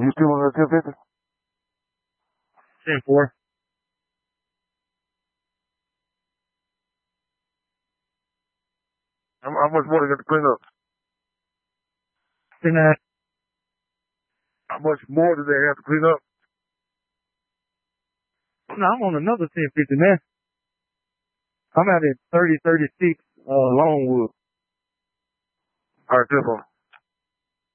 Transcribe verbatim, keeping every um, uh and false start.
You still on that ten fifty? ten four. How, how much more they got to clean up? ten nine. How much more do they have to clean up? No, I'm on another ten fifty, man. I'm out at thirty thirty-six, uh, Longwood. All right, simple.